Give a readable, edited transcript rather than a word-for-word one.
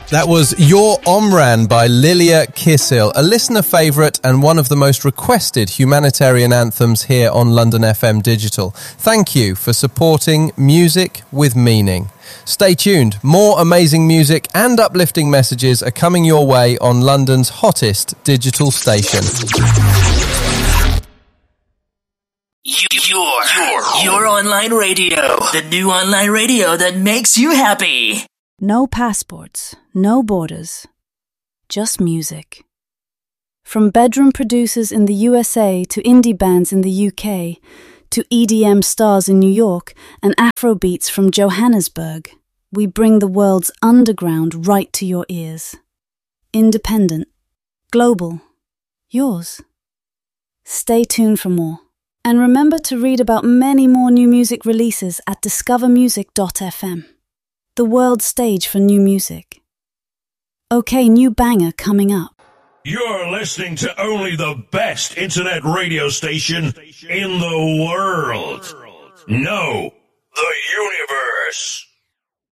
That was Your Omran by Lilia Kissil, a listener favourite and one of the most requested humanitarian anthems here on London FM Digital. Thank you for supporting music with meaning. Stay tuned. More amazing music and uplifting messages are coming your way on London's hottest digital station. Your online radio. The new online radio that makes you happy. No passports, no borders, just music. From bedroom producers in the USA to indie bands in the UK to EDM stars in New York and Afrobeats from Johannesburg, we bring the world's underground right to your ears. Independent, global, yours. Stay tuned for more. And remember to read about many more new music releases at discovermusic.fm. The world stage for new music. Okay, new banger coming up. You're listening to only the best internet radio station in the world. No, the universe.